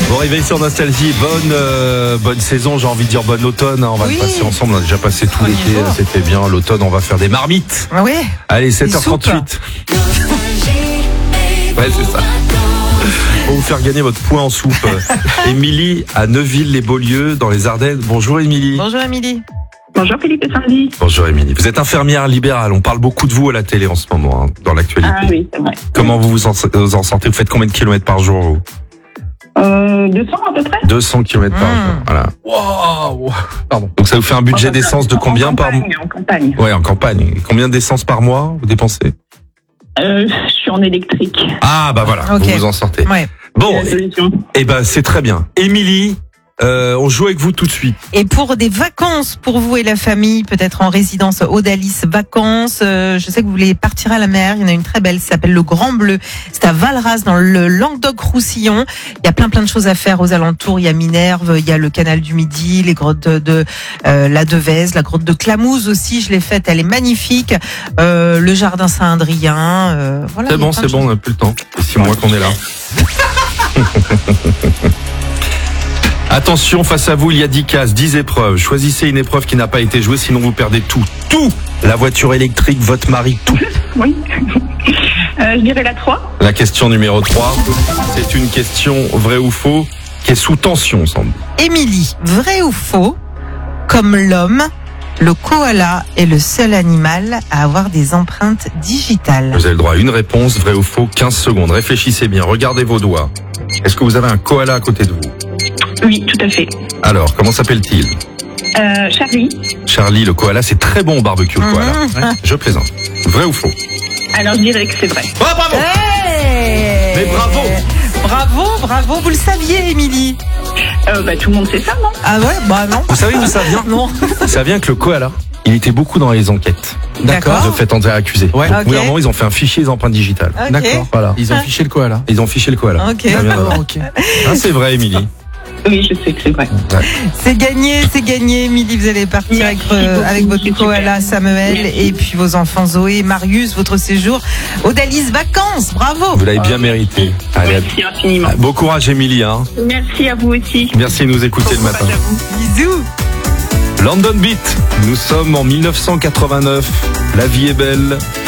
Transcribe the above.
Bon, réveil sur Nostalgie, bonne saison, j'ai envie de dire bon automne, hein. On va le passer ensemble, on a déjà passé tout l'été, c'était bien. L'automne, on va faire des marmites. Ah ouais. Allez, 7h38. Ouais, c'est ça. Pour vous faire gagner votre point en soupe. Émilie à Neuville-les-Beaulieu, dans les Ardennes. Bonjour Émilie. Bonjour Émilie. Bonjour Philippe et Sandy. Bonjour Émilie. Vous êtes infirmière libérale, on parle beaucoup de vous à la télé en ce moment, hein, dans l'actualité. Ah oui, c'est vrai. Comment vous en sortez? Vous faites combien de kilomètres par jour, vous? 200 à peu près. 200 kilomètres par jour, voilà. Wow. Pardon. Donc ça vous fait un budget d'essence de combien par mois? En campagne. Ouais, en campagne. Et combien d'essence par mois vous dépensez? Je suis en électrique. Ah bah voilà, Ok. vous vous en sortez. Ouais. Bon, C'est la solution. et ben c'est très bien. Émilie, on joue avec vous tout de suite. Et pour des vacances pour vous et la famille, peut-être en résidence Audalis Vacances, je sais que vous voulez partir à la mer. Il y en a une très belle, ça s'appelle le Grand Bleu. C'est à Valras dans le Languedoc-Roussillon. Il y a plein de choses à faire aux alentours. Il y a Minerve, il y a le canal du Midi, les grottes de la Devèze, la grotte de Clamouze aussi. Je l'ai faite, elle est magnifique. Le jardin Saint-Adrien. Voilà. C'est il y a bon, plein de c'est bon, choses. on n'a plus le temps. C'est 6 mois qu'on est là. Attention, face à vous, il y a 10 cases, 10 épreuves. Choisissez une épreuve qui n'a pas été jouée, sinon vous perdez tout. Tout! La voiture électrique, votre mari, tout. Oui. Je dirais la 3. La question numéro 3, c'est une question vrai ou faux qui est sous tension, semble. Émilie, vrai ou faux, comme l'homme, le koala est le seul animal à avoir des empreintes digitales? Vous avez le droit à une réponse, vrai ou faux, 15 secondes. Réfléchissez bien, regardez vos doigts. Est-ce que vous avez un koala à côté de vous? Oui, tout à fait. Alors, comment s'appelle-t-il? Charlie. Charlie, le koala, c'est très bon au barbecue, le koala. Ouais, je plaisante. Vrai ou faux? Alors je dirais que c'est vrai. Ah, bravo! Hey, Mais bravo, vous le saviez, Émilie? Tout le monde sait ça, non? Ah ouais, bah non. Vous savez d'où ça vient? Non. Ça vient que le koala, il était beaucoup dans les enquêtes. D'accord. De fait enterrer accusé. Ouais. Donc, Ok. au bout d'un moment, ils ont fait un fichier des empreintes digitales. Ok. D'accord. Voilà. Ils ont fiché le koala. Ils ont fiché le koala. Ok. Ça vient de là. Ok. Ah, c'est vrai, Émilie. Oui, je sais que c'est vrai. C'est gagné, Émilie. Vous allez partir avec, Merci beaucoup, avec votre c'est koala super. Samuel Merci. et puis vos enfants Zoé et Marius, votre séjour Audalis Vacances. Bravo. Vous l'avez bien mérité. Allez, Merci infiniment. bon courage, Émilie. Hein. Merci à vous aussi. Merci de nous écouter le matin. Courage à vous. Bisous. London Beat. Nous sommes en 1989. La vie est belle.